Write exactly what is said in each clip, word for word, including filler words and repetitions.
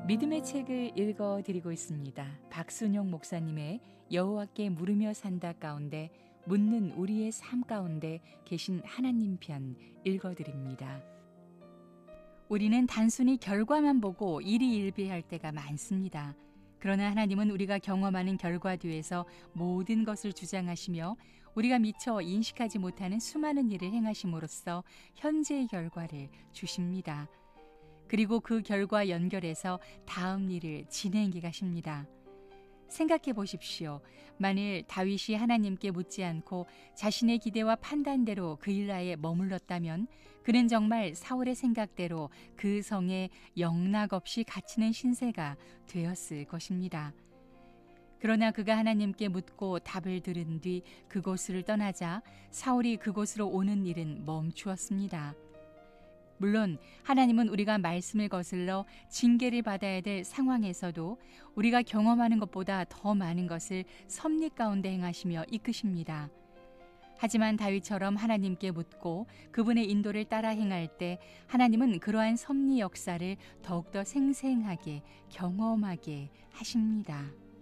믿음의 책을 읽어드리고 있습니다. 박순용 목사님의 여호와께 물으며 산다 가운데 묻는 우리의 삶 가운데 계신 하나님 편 읽어드립니다. 우리는 단순히 결과만 보고 일희일비할 때가 많습니다. 그러나 하나님은 우리가 경험하는 결과 뒤에서 모든 것을 주장하시며 우리가 미처 인식하지 못하는 수많은 일을 행하심으로써 현재의 결과를 주십니다. 그리고 그 결과 연결해서 다음 일을 진행해 가십니다. 생각해 보십시오. 만일 다윗이 하나님께 묻지 않고 자신의 기대와 판단대로 그 일라에 머물렀다면 그는 정말 사울의 생각대로 그 성에 영락없이 갇히는 신세가 되었을 것입니다. 그러나 그가 하나님께 묻고 답을 들은 뒤 그곳을 떠나자 사울이 그곳으로 오는 일은 멈추었습니다. 물론 하나님은 우리가 말씀을 거슬러 징계를 받아야 될 상황에서도 우리가 경험하는 것보다 더 많은 것을 섭리 가운데 행하시며 이끄십니다. 하지만 다윗처럼 하나님께 묻고 그분의 인도를 따라 행할 때 하나님은 그러한 섭리 역사를 더욱더 생생하게 경험하게 하십니다.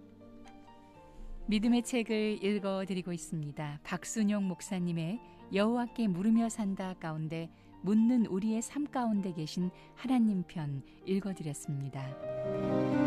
믿음의 책을 읽어드리고 있습니다. 박순용 목사님의 여호와께 물으며 산다 가운데 묻는 우리의 삶 가운데 계신 하나님 편 읽어드렸습니다.